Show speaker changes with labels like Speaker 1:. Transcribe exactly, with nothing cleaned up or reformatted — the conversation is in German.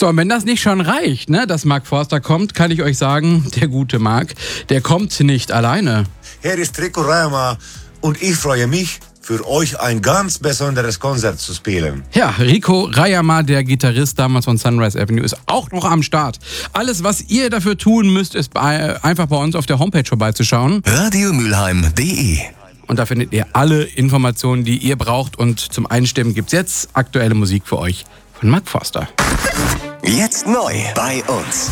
Speaker 1: So, und wenn das nicht schon reicht, ne, dass Mark Forster kommt, kann ich euch sagen, der gute Mark, der kommt nicht alleine.
Speaker 2: Hier ist Rico Rajamaa und ich freue mich, für euch ein ganz besonderes Konzert zu spielen.
Speaker 1: Ja, Rico Rajamaa, der Gitarrist damals von Sunrise Avenue, ist auch noch am Start. Alles, was ihr dafür tun müsst, ist bei, einfach bei uns auf der Homepage vorbeizuschauen.
Speaker 3: radiomülheim punkt de.
Speaker 1: Und da findet ihr alle Informationen, die ihr braucht. Und zum Einstimmen gibt's jetzt aktuelle Musik für euch von Mark Forster.
Speaker 3: Jetzt neu bei uns.